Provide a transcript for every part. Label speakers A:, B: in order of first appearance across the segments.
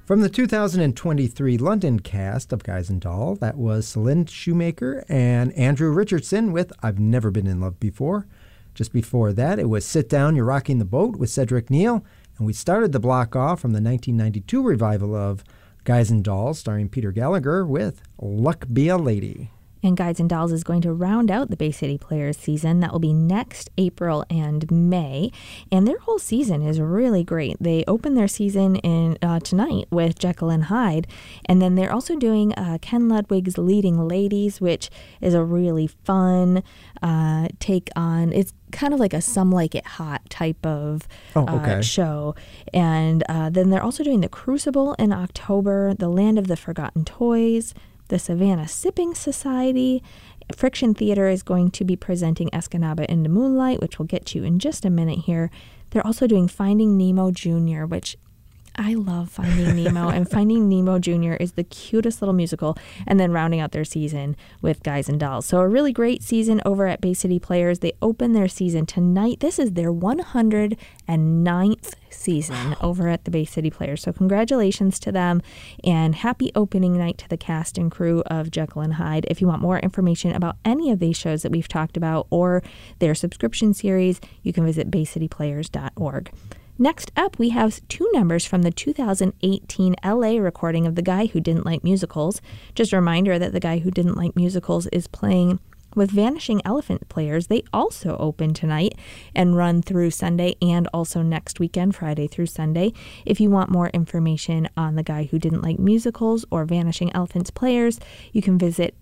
A: From the 2023 London cast of Guys and Dolls, that was Celine Shoemaker and Andrew Richardson with I've Never Been in Love Before. Just before that, it was Sit Down, You're Rocking the Boat with Cedric Neal. And we started the block off from the 1992 revival of Guys and Dolls, starring Peter Gallagher, with Luck Be a Lady.
B: And Guys and Dolls is going to round out the Bay City Players season. That will be next April and May. And their whole season is really great. They open their season tonight with Jekyll and Hyde. And then they're also doing Ken Ludwig's Leading Ladies, which is a really fun take on, it's kind of like a Some Like It Hot type of show. And then they're also doing The Crucible in October, The Land of the Forgotten Toys, the Savannah Sipping Society. Friction Theater is going to be presenting Escanaba in the Moonlight, which we'll get to in just a minute here. They're also doing Finding Nemo Jr., which I love Finding Nemo, and Finding Nemo Jr. is the cutest little musical, and then rounding out their season with Guys and Dolls. So a really great season over at Bay City Players. They open their season tonight. This is their 109th season over at the Bay City Players. So congratulations to them, and happy opening night to the cast and crew of Jekyll and Hyde. If you want more information about any of these shows that we've talked about or their subscription series, you can visit baycityplayers.org. Next up, we have two numbers from the 2018 LA recording of The Guy Who Didn't Like Musicals. Just a reminder that The Guy Who Didn't Like Musicals is playing with Vanishing Elephant Players. They also open tonight and run through Sunday, and also next weekend, Friday through Sunday. If you want more information on The Guy Who Didn't Like Musicals or Vanishing Elephants Players, you can visit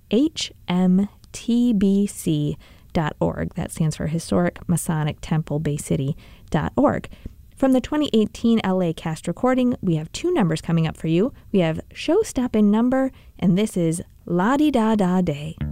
B: hmtbc.org. That stands for Historic Masonic Temple Bay City.org. From the 2018 LA cast recording, we have two numbers coming up for you. We have Show Stoppin' Number, and this is La-Di-Da-Da Day.